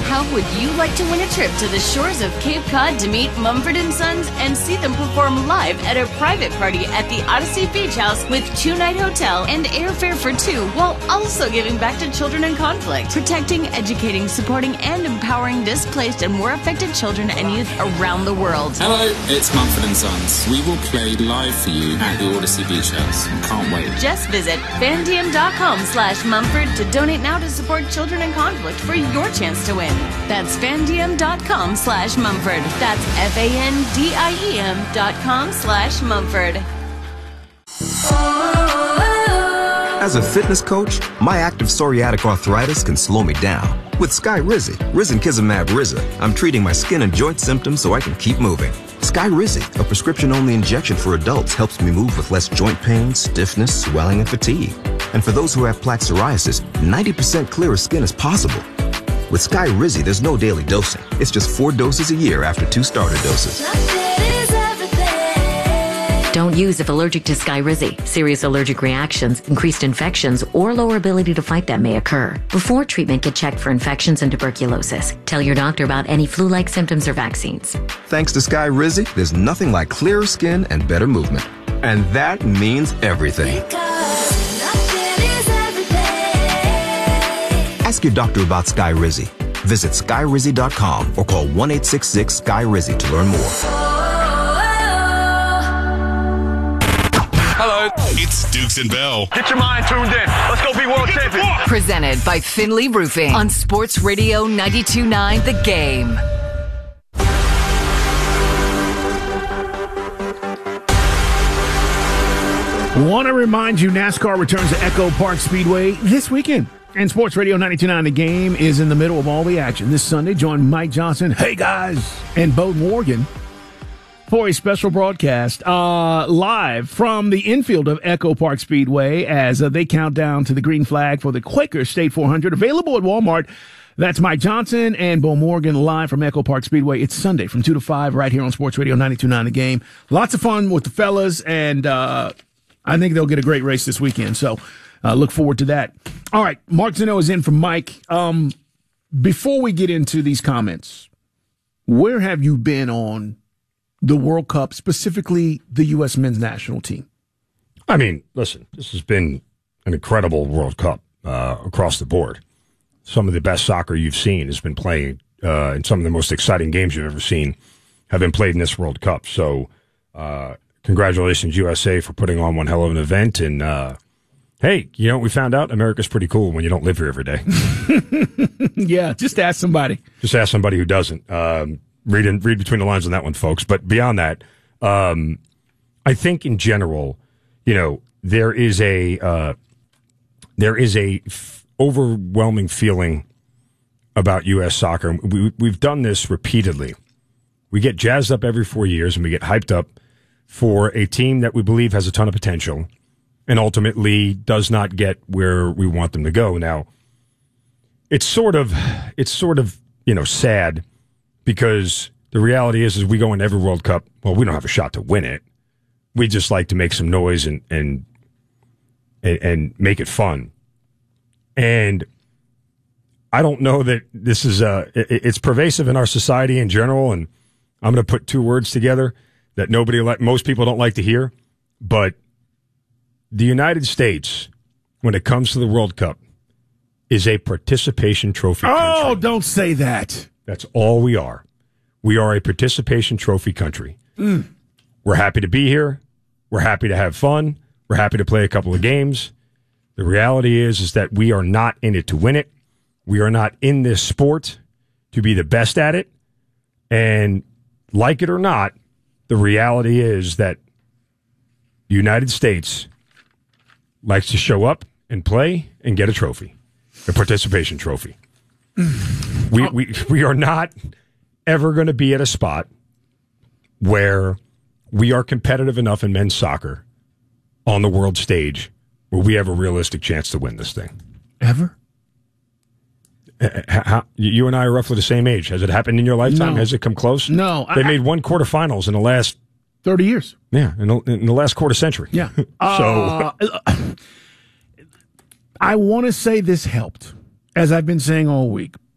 How would you like to win a trip to the shores of Cape Cod to meet Mumford & Sons and see them perform live at a private party at the Odyssey Beach House with 2-night hotel and airfare for 2, while also giving back to children in conflict, protecting, educating, supporting, and empowering displaced and war affected children and youth around the world. Hello, it's Mumford & Sons. We will play live for you at the Odyssey Beach House. Can't wait. Just visit fandiem.com/Mumford to donate now to support children in conflict for your chance to win. That's fandiem.com/Mumford. That's FANDIEM.com/Mumford. As a fitness coach, my active psoriatic arthritis can slow me down. With Skyrizi, Risankizumab Riza, I'm treating my skin and joint symptoms so I can keep moving. Skyrizi, a prescription-only injection for adults, helps me move with less joint pain, stiffness, swelling, and fatigue. And for those who have plaque psoriasis, 90% clearer skin is possible. With Skyrizi, there's no daily dosing. It's just 4 doses a year after 2 starter doses. Don't use if allergic to Skyrizi. Serious allergic reactions, increased infections, or lower ability to fight them may occur. Before treatment, get checked for infections and tuberculosis. Tell your doctor about any flu-like symptoms or vaccines. Thanks to Skyrizi, there's nothing like clearer skin and better movement. And that means everything. Ask your doctor about Skyrizi. Visit Skyrizi.com or call 1-866-SKY-RIZZI to learn more. Hello, it's Dukes and Bell. Get your mind tuned in. Let's go be world champions. Presented by Finley Roofing on Sports Radio 92.9 The Game. Want to remind you, NASCAR returns to Echo Park Speedway this weekend. And Sports Radio 92.9 The Game is in the middle of all the action. This Sunday, join Mike Johnson, hey guys, and Bo Morgan for a special broadcast live from the infield of Echo Park Speedway as they count down to the green flag for the Quaker State 400. Available at Walmart. That's Mike Johnson and Bo Morgan live from Echo Park Speedway. It's Sunday from 2 to 5 right here on Sports Radio 92.9 The Game. Lots of fun with the fellas, and I think they'll get a great race this weekend. So look forward to that. All right, Mark Zeno is in for Mike. Before we get into these comments, where have you been on the World Cup, specifically the U.S. men's national team? I mean, listen, this has been an incredible World Cup across the board. Some of the best soccer you've seen has been played, and some of the most exciting games you've ever seen have been played in this World Cup. So congratulations, USA, for putting on one hell of an event. And, hey, you know what we found out? America's pretty cool when you don't live here every day. Yeah, just ask somebody. Just ask somebody who doesn't. Read between the lines on that one, folks. But beyond that, I think in general, you know, there is a overwhelming feeling about U.S. soccer. We've done this repeatedly. We get jazzed up every 4 years, and we get hyped up for a team that we believe has a ton of potential, and ultimately does not get where we want them to go. Now, it's sort of you know, sad. Because the reality is we go into every World Cup, well, we don't have a shot to win it. We just like to make some noise and make it fun. And I don't know that this is it's pervasive in our society in general, and I'm going to put 2 words together that most people don't like to hear, but the United States, when it comes to the World Cup, is a participation trophy country. Oh, don't say that. That's all we are. We are a participation trophy country. We're happy to be here. We're happy to have fun. We're happy to play a couple of games. The reality is that we are not in it to win it. We are not in this sport to be the best at it. And like it or not, the reality is that the United States likes to show up and play and get a trophy, a participation trophy. We are not ever going to be at a spot where we are competitive enough in men's soccer on the world stage where we have a realistic chance to win this thing. Ever? You and I are roughly the same age. Has it happened in your lifetime? No. Has it come close? No. They made one quarterfinals in the last 30 years. Yeah, in the last quarter century. Yeah. So I want to say this helped, as I've been saying all week.